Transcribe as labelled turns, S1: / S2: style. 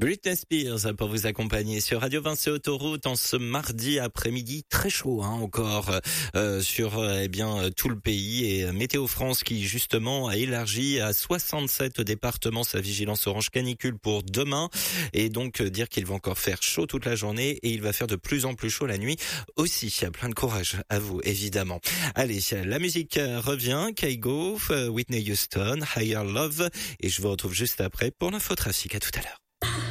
S1: Britney Spears pour vous accompagner sur Radio Vinci Autoroute en ce mardi après-midi très chaud encore sur tout le pays, et Météo France qui justement a élargi à 67 départements sa vigilance orange canicule pour demain, et donc dire qu'il va encore faire chaud toute la journée et il va faire de plus en plus chaud la nuit aussi. Plein de courage à vous évidemment. Allez, la musique revient, Kygo, Whitney Houston, Higher Love, et je vous retrouve juste après pour l'infotrafic. À tout à l'heure.